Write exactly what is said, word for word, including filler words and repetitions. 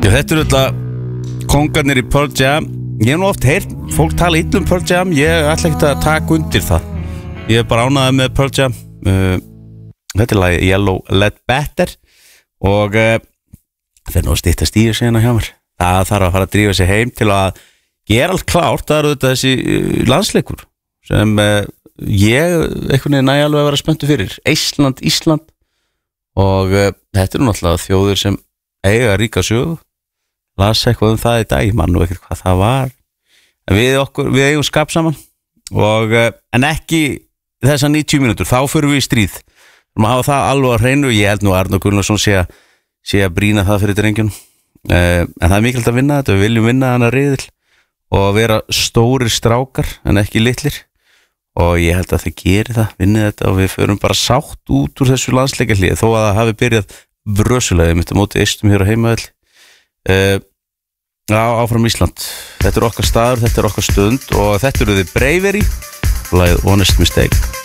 Já, þetta eru þetta kongarnir í Pearl Jam. Ég hef nú oft heyrt fólk tala illa um Pearl Jam. Ég ætla ekki að taka undir það. Ég er bara ánægður með Pearl Jam. uh, Þetta er lagið Yellow Ledbetter. Og uh, það er nú að stytta stíu síðan hjá mér. Það þarf að fara að drífa sig heim til að gera allt klárt. Það eru þetta þessi uh, landsleikur sem uh, ég einhvern veginn næ alveg að vera spenntur fyrir. Ísland, Ísland. Og uh, þetta eru náttúrulega þjóðir sem eiga ríka sögu. Las eitthvað um það í dag, ég man nú ekkert hvað það var. En við okkur, við eigum skap saman. Og, en ekki þessar níutíu mínútur, þá förum við í stríð. Við hafa það alveg að hreinu. Ég held nú að Arnór Gunnarsson sé að, sé að brýna það fyrir drengjunum. En það er mikilvægt að vinna þetta, við viljum vinna hana riðil og vera stórir strákar en ekki litlir. Og ég held að þau geri það, vinni þetta og við förum bara sátt út úr þessu landsleikahléi þó að það hafi byrjað brösulega mitt á móti eistum hér á heimavelli. Uh, á, áfram Ísland. Þetta er okkar staður, þetta er okkar stund og þetta eru þið Bravery, lagið Honest Mistake.